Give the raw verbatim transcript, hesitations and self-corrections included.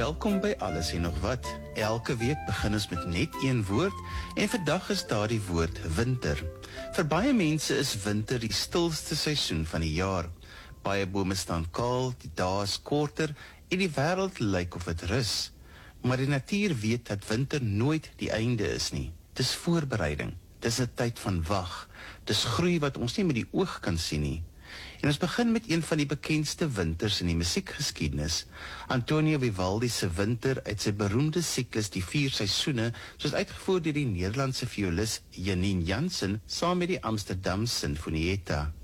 Welkom by Alles en nog wat. Elke week begin ons met net een woord en vandag is daar die woord winter. Vir baie mense is winter die stilste seisoen van die jaar. Baie bome staan kaal, die dae is korter en die wêreld lyk of dit rus. Maar die natuur weet dat winter nooit die einde is nie. Dis voorbereiding, dis 'n tyd van wag, dis groei wat ons nie met die oog kan sien nie. En ons begin met een van die bekendste winters in die musiekgeskiedenis, Antonio Vivaldi se winter uit sy beroemde siklus Die Vier Seisoene, soos uitgevoer deur die Nederlandse violis Janine Jansen saam met die Amsterdam Sinfonietta.